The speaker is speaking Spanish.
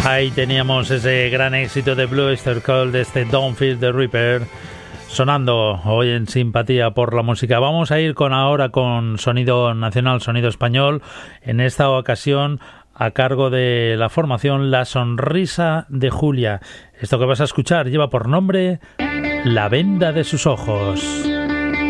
Ahí teníamos ese gran éxito de Blue Oyster Cult, de este Don't Fear the Reaper, sonando hoy en Simpatía por la Música. Vamos a ir ahora con sonido nacional, sonido español, en esta ocasión a cargo de la formación La Sonrisa de Julia. Esto que vas a escuchar lleva por nombre La Venda de sus Ojos.